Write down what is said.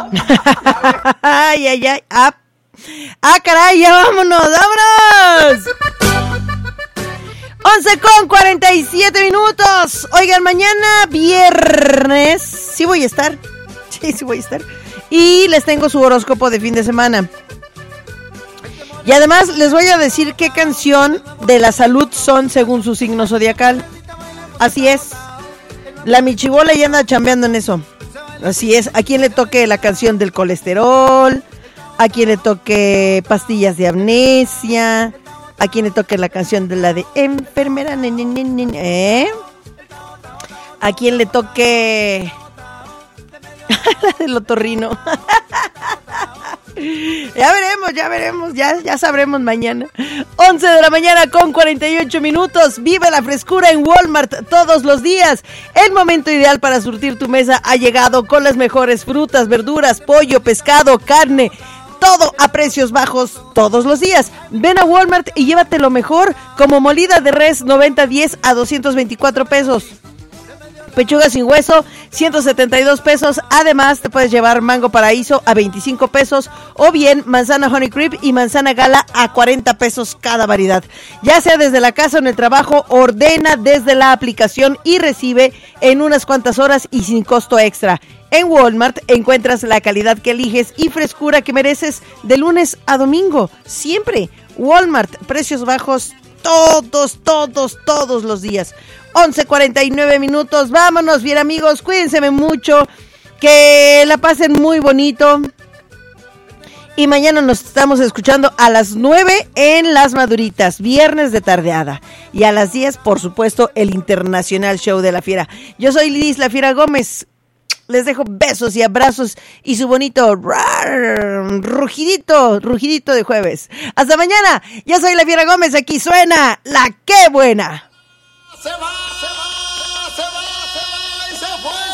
Ay, ay, ay. Caray, ya vámonos. 11:47. Oigan, mañana viernes sí voy a estar. Y les tengo su horóscopo de fin de semana. Y además les voy a decir qué canción de la salud son según su signo zodiacal. Así es. La Michibola ya anda chambeando en eso. Así es. A quien le toque la canción del colesterol, a quien le toque pastillas de amnesia, a quien le toque la canción de la de enfermera, a quien le toque la del otorrino. Ya veremos, ya sabremos mañana. 11:48 a.m. Vive la frescura en Walmart todos los días. El momento ideal para surtir tu mesa ha llegado con las mejores frutas, verduras, pollo, pescado, carne. Todo a precios bajos todos los días. Ven a Walmart y llévate lo mejor, como molida de res 90-10 a 224 pesos. Pechuga sin hueso, 172 pesos. Además, te puedes llevar mango paraíso a 25 pesos o bien manzana honey cream y manzana gala a 40 pesos cada variedad. Ya sea desde la casa o en el trabajo, ordena desde la aplicación y recibe en unas cuantas horas y sin costo extra. En Walmart encuentras la calidad que eliges y frescura que mereces de lunes a domingo. Siempre. Walmart, precios bajos todos los días. 11:49. Vámonos, bien amigos, cuídense mucho, que la pasen muy bonito. Y mañana nos estamos escuchando a las 9 en Las Maduritas, viernes de tardeada. Y a las 10, por supuesto, el Internacional Show de la Fiera. Yo soy Liz La Fiera Gómez. Les dejo besos y abrazos y su bonito rugidito de jueves. Hasta mañana. Yo soy La Fiera Gómez. Aquí suena La Qué Buena. Se va y se fue.